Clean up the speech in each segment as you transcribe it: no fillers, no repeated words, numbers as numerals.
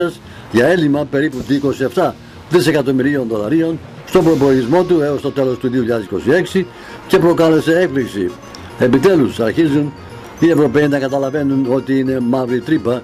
για έλλειμμα περίπου 27 δισεκατομμυρίων δολαρίων στον προπολογισμό του έως το τέλος του 2026 και προκάλεσε έκπληξη. Επιτέλους αρχίζουν οι Ευρωπαίοι να καταλαβαίνουν ότι είναι μαύρη τρύπα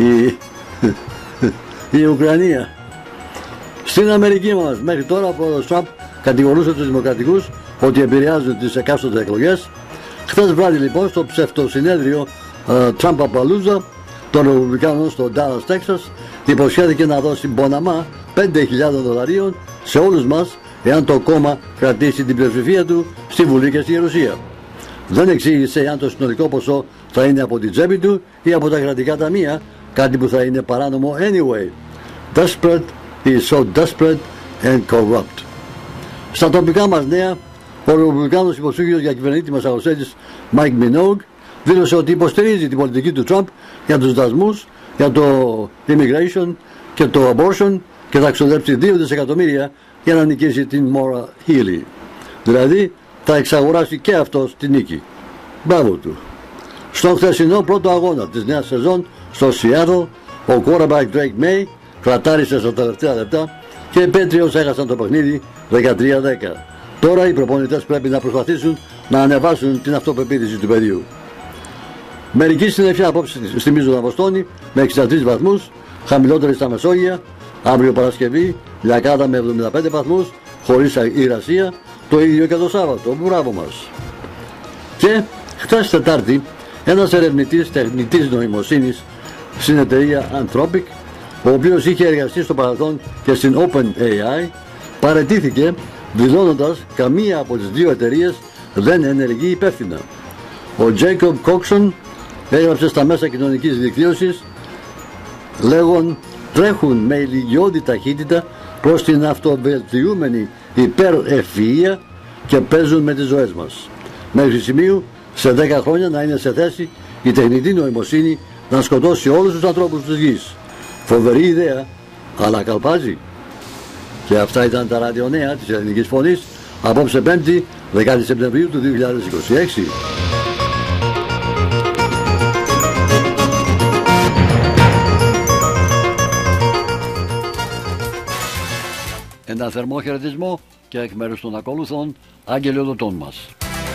η Ουκρανία. Στην Αμερική μας μέχρι τώρα ο πρόεδρος Τραμπ κατηγορούσε τους δημοκρατικούς ότι επηρεάζουν τις εκάστοτε εκλογές. Χθες βράδυ λοιπόν στο ψευτοσυνέδριο Τραμπαπαλούζα των Ρεπουμπλικάνων στο Dallas, Texas, υποσχέθηκε να δώσει μποναμά 5.000 δολαρίων σε όλους μας εάν το κόμμα κρατήσει την πλειοψηφία του στη Βουλή και στη Γερουσία. Δεν εξήγησε αν το συνολικό ποσό θα είναι από την τσέπη του ή από τα κρατικά ταμεία, κάτι που θα είναι παράνομο anyway. Desperate is so desperate and corrupt. Στα τοπικά μας νέα, ο Ρεπουμπλικάνος υποψήφιος για κυβερνήτη Μασαχουσέτης Mike Minogue δήλωσε ότι υποστηρίζει την πολιτική του Τραμπ για τους δασμούς, για το immigration και το abortion και θα ξοδέψει 2 δισεκατομμύρια για να νικήσει την Maura Healey. Δηλαδή θα εξαγοράσει και αυτός την νίκη. Μπράβο του. Στον χθεσινό πρώτο αγώνα της νέας σεζόν στο Seattle, ο quarterback Drake May κρατάρισε στα τελευταία λεπτά και οι Patriots έχασαν το παιχνίδι 13-10. Τώρα οι προπονητές πρέπει να προσπαθήσουν να ανεβάσουν την αυτοπεποίθηση του παιδιού. Μερική συννεφιά απόψε στη Μίζωνα Βοστόνη με 63 βαθμούς, χαμηλότερη στα Μεσόγεια, αύριο Παρασκευή, Λιακάδα με 75 βαθμούς, χωρίς ηρασία, το ίδιο και το Σάββατο. Μπράβο μας. Και χθες Τετάρτη, ένας ερευνητής τεχνητής νοημοσύνης στην εταιρεία Anthropic, ο οποίος είχε εργαστεί στο παρελθόν και στην OpenAI, παραιτήθηκε δηλώνοντας καμία από τις δύο εταιρείες δεν ενεργεί υπεύθυνα. Ο Jacob Coxon έγραψε στα μέσα κοινωνικής δικτύωσης λέγον «Τρέχουν με ηλικιώδη ταχύτητα προς την αυτοβελτιούμενη υπερευφυΐα και παίζουν με τις ζωές μας. Μέχρι σημείου σε 10 χρόνια να είναι σε θέση η τεχνητή νοημοσύνη να σκοτώσει όλους τους ανθρώπους της γης. Φοβερή ιδέα, αλλά καλπάζει». Και αυτά ήταν τα ραδιονέα της Ελληνικής Φωνής απόψε 5η 10 Σεπτεμβρίου του 2026. Ένα θερμό χαιρετισμό και εκ μέρους των ακολουθών αγγελιοδοτών μας.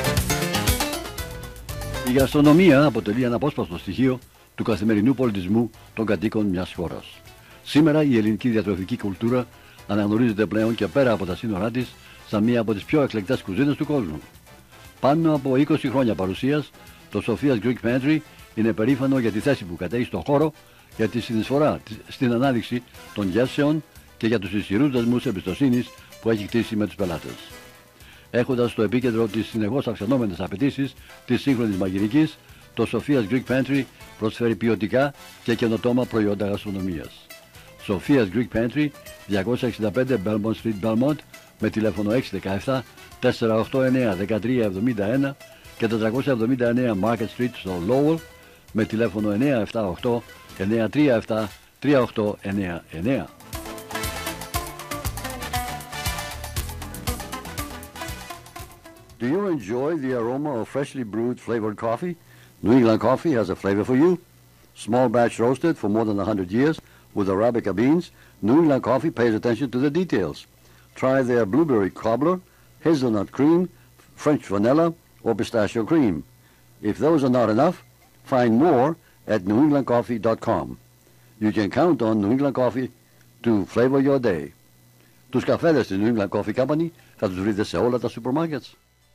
Η γαστρονομία αποτελεί αναπόσπαστο στοιχείο του καθημερινού πολιτισμού των κατοίκων μιας χώρας. Σήμερα η ελληνική διατροφική κουλτούρα αναγνωρίζεται πλέον και πέρα από τα σύνορά της σαν μία από τις πιο εκλεκτές κουζίνες του κόσμου. Πάνω από 20 χρόνια παρουσίας, το Sophia's Greek Pantry είναι περήφανο για τη θέση που κατέχει στον χώρο, για τη συνεισφορά στην ανάδειξη των γεύσεων και για τους ισχυρούς δεσμούς εμπιστοσύνης που έχει χτίσει με τους πελάτες. Έχοντας στο επίκεντρο τις συνεχώς αυξανόμενες απαιτήσεις της σύγχρονης μαγειρικής, το Sophia's Greek Pantry προσφέρει ποιοτικά και καινοτόμα προϊόντα γαστρονομίας. Sophia's Greek Pantry, 265 Belmont Street, Belmont, με τηλέφωνο 617 489 1371 και 479 Market Street στο Lowell, με τηλέφωνο 978 937 3899. Do you enjoy the aroma of freshly brewed flavored coffee? New England Coffee has a flavor for you. Small batch roasted for more than 100 years with Arabica beans, New England Coffee pays attention to the details. Try their blueberry cobbler, hazelnut cream, French vanilla, or pistachio cream. If those are not enough, find more at newenglandcoffee.com. You can count on New England Coffee to flavor your day. Τους καφέδες της New England Coffee Company θα τους βρείτε σε όλα τα σούπερ μάρκετς.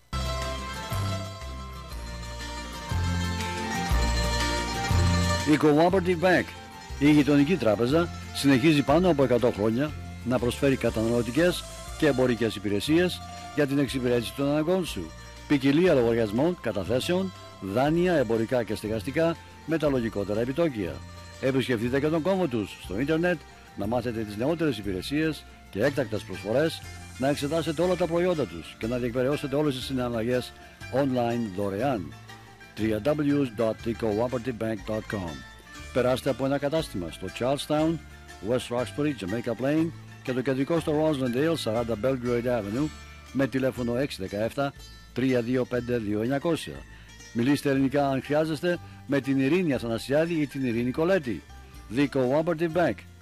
Η Cooperative Bank, η γειτονική τράπεζα, συνεχίζει πάνω από 100 χρόνια να προσφέρει καταναλωτικές και εμπορικές υπηρεσίες για την εξυπηρέτηση των αναγκών σου. Ποικιλία λογαριασμών, καταθέσεων, δάνεια, εμπορικά και στεγαστικά με τα λογικότερα επιτόκια. Επισκεφτείτε και τον κόμβο τους στο ίντερνετ να μάθετε τις νεότερες υπηρεσίες και έκτακτες προσφορές, να εξετάσετε όλα τα προϊόντα τους και να διεκπεραιώσετε όλες τις συναλλαγές online δωρεάν. www.thecooperativebank.com. Περάστε από ένα κατάστημα στο Charlestown, West Roxbury, Jamaica Plain και το κεντρικό στο Roslindale, 40 Belgrade Avenue, με τηλέφωνο 617 325 2900. Μιλήστε ελληνικά αν χρειάζεστε με την Ειρήνη Αθανασιάδη ή την Ειρήνη Κολέτη. The Cooperative Bank.